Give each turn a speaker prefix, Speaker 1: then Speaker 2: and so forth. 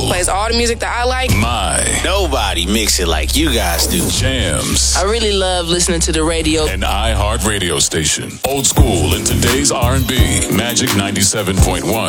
Speaker 1: Plays all the music that I like.
Speaker 2: Nobody mix it like you guys do.
Speaker 3: Jams.
Speaker 4: I really love listening to the radio.
Speaker 3: An iHeart radio station. Old school in today's R&B. Magic 97.1.